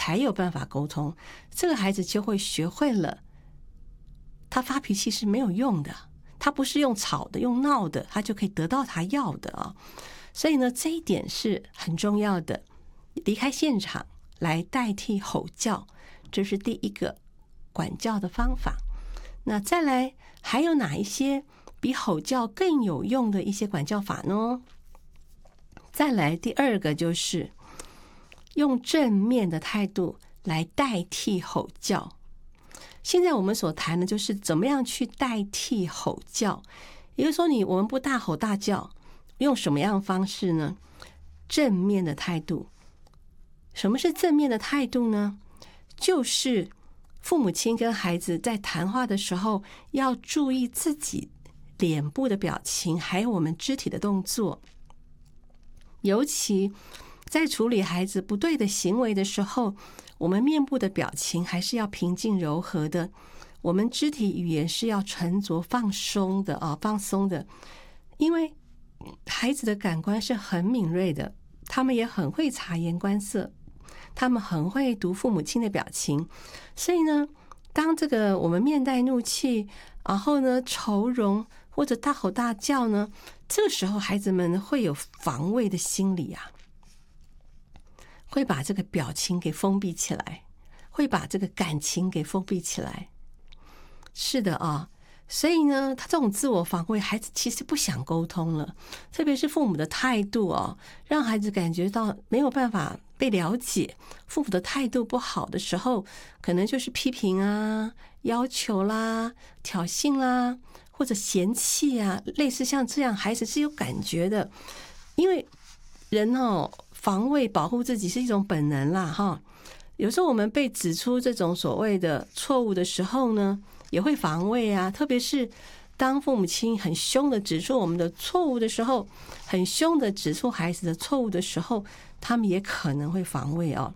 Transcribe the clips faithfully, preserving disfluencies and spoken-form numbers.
才有办法沟通，这个孩子就会学会了他发脾气是没有用的，他不是用吵的用闹的他就可以得到他要的啊。所以呢这一点是很重要的，离开现场来代替吼叫，这是第一个管教的方法。那再来还有哪一些比吼叫更有用的一些管教法呢？再来第二个就是用正面的态度来代替吼叫。现在我们所谈的就是怎么样去代替吼叫，也就是说你我们不大吼大叫，用什么样的方式呢？正面的态度。什么是正面的态度呢？就是父母亲跟孩子在谈话的时候要注意自己脸部的表情，还有我们肢体的动作。尤其在处理孩子不对的行为的时候，我们面部的表情还是要平静柔和的，我们肢体语言是要沉着放松的啊，放松的。因为孩子的感官是很敏锐的，他们也很会察言观色，他们很会读父母亲的表情。所以呢，当这个我们面带怒气，然后呢愁容或者大吼大叫呢，这个时候孩子们会有防卫的心理啊，会把这个表情给封闭起来，会把这个感情给封闭起来。是的啊，所以呢他这种自我防卫，孩子其实不想沟通了，特别是父母的态度哦，让孩子感觉到没有办法被了解，父母的态度不好的时候，可能就是批评啊、要求啦、挑衅啦，或者嫌弃啊，类似像这样，孩子是有感觉的。因为人哦，防卫保护自己是一种本能啦哈。有时候我们被指出这种所谓的错误的时候呢，也会防卫啊。特别是当父母亲很凶的指出我们的错误的时候，很凶的指出孩子的错误的时候，他们也可能会防卫哦。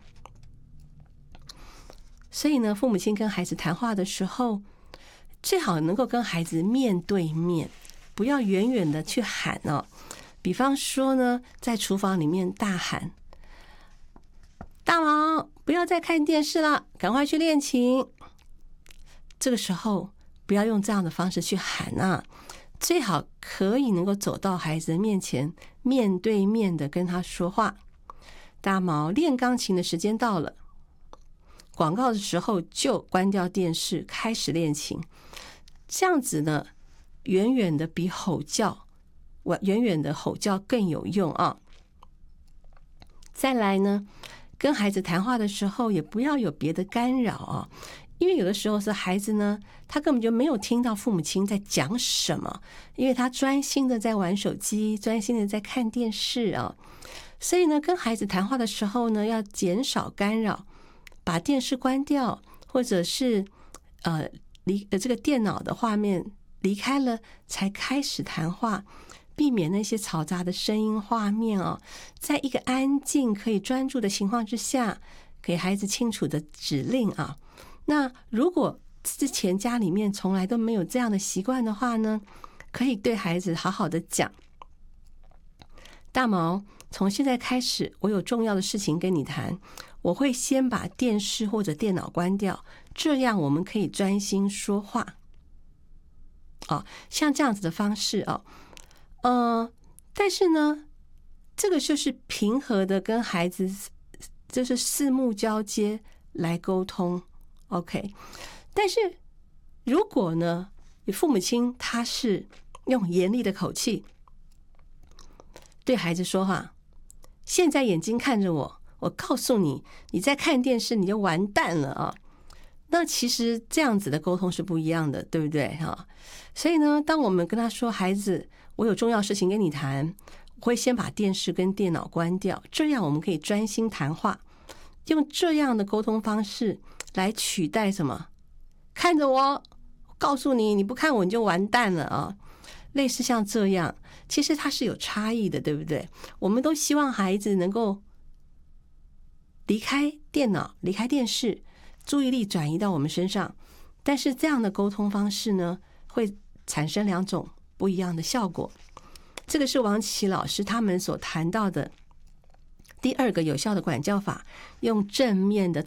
所以呢，父母亲跟孩子谈话的时候，最好能够跟孩子面对面，不要远远的去喊哦。比方说呢，在厨房里面大喊：大毛，不要再看电视了，赶快去练琴。这个时候不要用这样的方式去喊啊，最好可以能够走到孩子的面前，面对面的跟他说话。大毛，练钢琴的时间到了，广告的时候就关掉电视，开始练琴。这样子呢，远远的比吼叫远远的吼叫更有用啊。再来呢，跟孩子谈话的时候也不要有别的干扰啊，因为有的时候是孩子呢，他根本就没有听到父母亲在讲什么，因为他专心的在玩手机，专心的在看电视啊。所以呢，跟孩子谈话的时候呢，要减少干扰，把电视关掉，或者是呃离这个电脑的画面离开了才开始谈话，避免那些嘈杂的声音画面哦，在一个安静可以专注的情况之下，给孩子清楚的指令啊。那如果之前家里面从来都没有这样的习惯的话呢，可以对孩子好好的讲：大毛，从现在开始我有重要的事情跟你谈，我会先把电视或者电脑关掉，这样我们可以专心说话。哦，像这样子的方式哦，呃，但是呢，这个就是平和的跟孩子就是四目交接来沟通 ，OK。但是如果呢，父母亲他是用严厉的口气对孩子说话，现在眼睛看着我，我告诉你，你在看电视你就完蛋了啊！那其实这样子的沟通是不一样的，对不对哈？所以呢，当我们跟他说，孩子，我有重要事情跟你谈，我会先把电视跟电脑关掉，这样我们可以专心谈话。用这样的沟通方式来取代什么？看着我，告诉你，你不看我你就完蛋了啊！类似像这样，其实它是有差异的，对不对？我们都希望孩子能够离开电脑，离开电视，注意力转移到我们身上。但是这样的沟通方式呢，会产生两种不一样的效果。这个是王琦老师他们所谈到的第二个有效的管教法，用正面的